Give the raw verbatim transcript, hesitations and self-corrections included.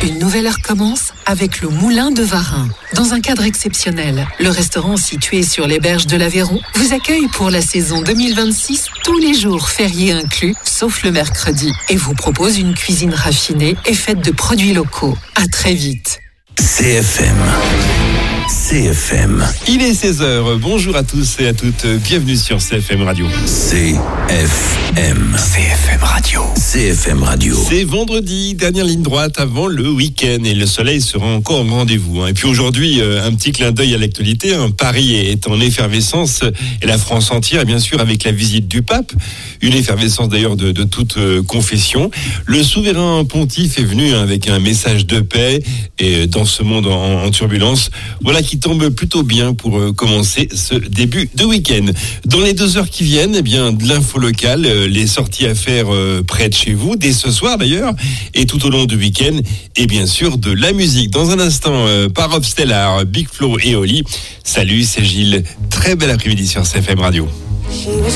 Une nouvelle heure commence avec le Moulin de Varin. Dans un cadre exceptionnel, le restaurant situé sur les berges de l'Aveyron vous accueille pour la saison deux mille vingt-six, tous les jours fériés inclus, sauf le mercredi, et vous propose une cuisine raffinée et faite de produits locaux. À très vite. C F M. C F M. Il est seize heures. Bonjour à tous et à toutes. Bienvenue sur C F M Radio. C F M. C F M Radio. C F M Radio. C'est vendredi, dernière ligne droite avant le week-end et le soleil sera encore au rendez-vous. Et puis aujourd'hui, un petit clin d'œil à l'actualité. Paris est en effervescence et la France entière, bien sûr, avec la visite du pape. Une effervescence d'ailleurs de, de toute confession. Le souverain pontife est venu avec un message de paix et dans ce monde en, en turbulence. Voilà qui tombe plutôt bien pour euh, commencer ce début de week-end. Dans les deux heures qui viennent, eh bien, de l'info locale, euh, les sorties à faire euh, près de chez vous, dès ce soir d'ailleurs, et tout au long du week-end, et bien sûr de la musique. Dans un instant, euh, par Stellar, Big Flo et Oli. Salut, c'est Gilles. Très bel après-midi sur C F M Radio.